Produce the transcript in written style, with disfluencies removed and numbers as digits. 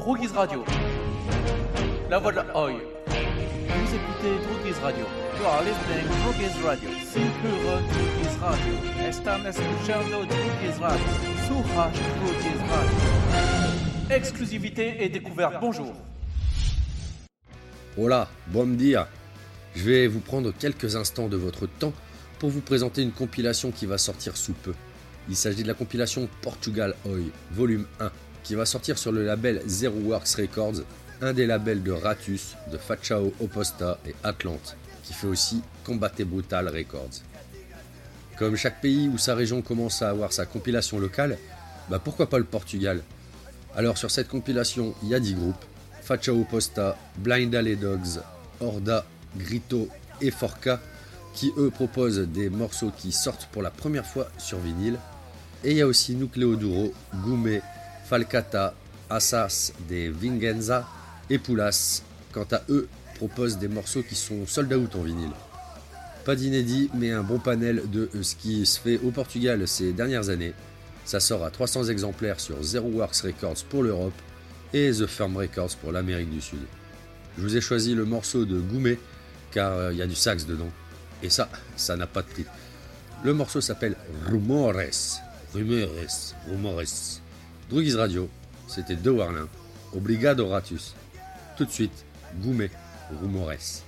Droguise Radio. La voix de la Oi. Vous écoutez Droguise Radio. You are listening to Droguise Radio. Simpuro Droguise Radio. Están escuchando Droguise Radio. Suraj Droguise Radio. Exclusivité et découverte. Bonjour. Hola, bom dia. Je vais vous prendre quelques instants de votre temps pour vous présenter une compilation qui va sortir sous peu. Il s'agit de la compilation Portugal Oi, volume 1, qui va sortir sur le label Zero Works Records, un des labels de Ratus, de Fatxao Oposta et Atlante, qui fait aussi Combate Brutal Records. Comme chaque pays ou sa région commence à avoir sa compilation locale, pourquoi pas le Portugal? Alors sur cette compilation, il y a 10 groupes, Fatxao Oposta, Blind Alley Dogs, Horda, Grito et Forca, qui eux proposent des morceaux qui sortent pour la première fois sur vinyle. Et il y a aussi Nucleo Duro, Gume, Falcata, Assas des Vingenza et Poulas, quant à eux, proposent des morceaux qui sont sold out en vinyle. Pas d'inédit, mais un bon panel de ce qui se fait au Portugal ces dernières années. Ça sort à 300 exemplaires sur Zero Works Records pour l'Europe et The Firm Records pour l'Amérique du Sud. Je vous ai choisi le morceau de Gume, car il y a du sax dedans. Et ça n'a pas de prix. Le morceau s'appelle Rumores. Droguise Radio, c'était De Warlin. Obrigado Ratus. Tout de suite, Gume, Rumores.